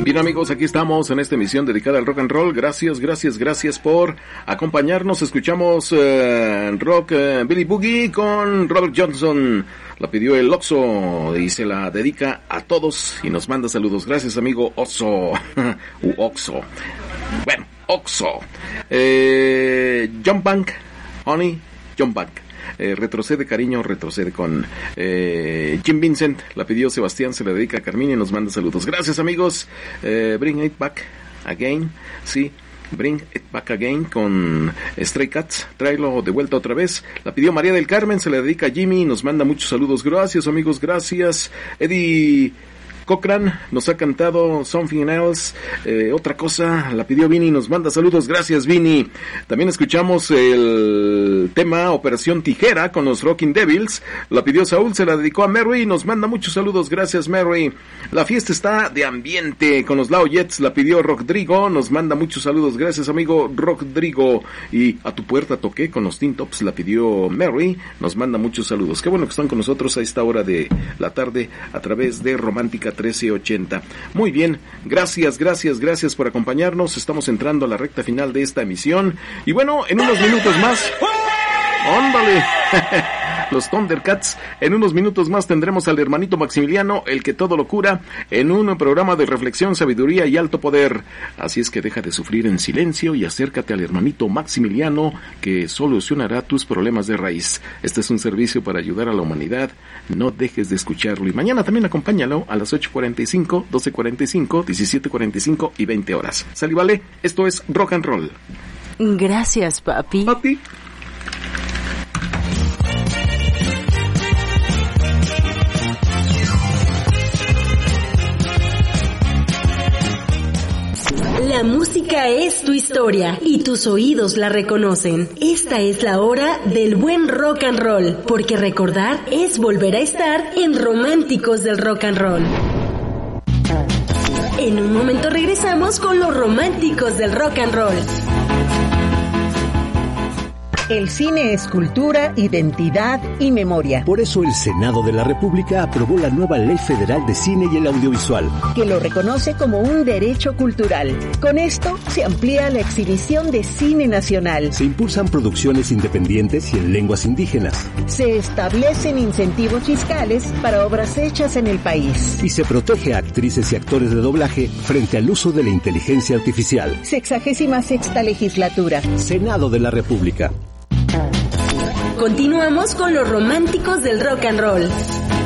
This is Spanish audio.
Bien amigos, aquí estamos en esta emisión dedicada al rock and roll. Gracias por acompañarnos. Escuchamos rock Billy Boogie con Robert Johnson. La pidió el Oxo y se la dedica a todos y nos manda saludos. Gracias amigo Oxo. Oxo. Bueno, Oxo. Jump Bank, Honey, Jump Bank. Retrocede cariño, retrocede con Jim Vincent, la pidió Sebastián, se la dedica a Carmina y nos manda saludos. Gracias amigos. Bring It Back Again, sí, Bring It Back Again con Stray Cats, tráelo de vuelta otra vez, la pidió María del Carmen, se la dedica a Jimmy y nos manda muchos saludos. Gracias amigos, gracias. Eddie Cochran nos ha cantado Something Else, otra cosa, la pidió Vini, nos manda saludos, gracias Vini. También escuchamos el tema Operación Tijera con los Rocking Devils, la pidió Saúl, se la dedicó a Mary, nos manda muchos saludos, gracias Mary. La fiesta está de ambiente con los Lao Jets, la pidió Rodrigo, nos manda muchos saludos, gracias amigo Rodrigo. Y a tu puerta toqué con los Teen Tops, la pidió Mary, nos manda muchos saludos. Qué bueno que están con nosotros a esta hora de la tarde a través de Romántica 1380. Muy bien, gracias por acompañarnos. Estamos entrando a la recta final de esta emisión. Y bueno, en unos minutos más... ¡Óndale! Los Thundercats. En unos minutos más tendremos al hermanito Maximiliano, el que todo lo cura, en un programa de reflexión, sabiduría y alto poder. Así es que deja de sufrir en silencio y acércate al hermanito Maximiliano, que solucionará tus problemas de raíz. Este es un servicio para ayudar a la humanidad. No dejes de escucharlo. Y mañana también acompáñalo a las 8:45, 12:45, 17:45 y 20 horas. ¿Sale, vale? Esto es Rock and Roll. Gracias, papi. Papi. La música es tu historia y tus oídos la reconocen. Esta es la hora del buen rock and roll, porque recordar es volver a estar en Románticos del Rock and Roll. En un momento regresamos con los Románticos del Rock and Roll. El cine es cultura, identidad y memoria. Por eso el Senado de la República aprobó la nueva Ley Federal de Cine y el Audiovisual, que lo reconoce como un derecho cultural. Con esto se amplía la exhibición de cine nacional. Se impulsan producciones independientes y en lenguas indígenas. Se establecen incentivos fiscales para obras hechas en el país. Y se protege a actrices y actores de doblaje frente al uso de la inteligencia artificial. 66ª Legislatura. Senado de la República. Continuamos con los Románticos del Rock and Roll.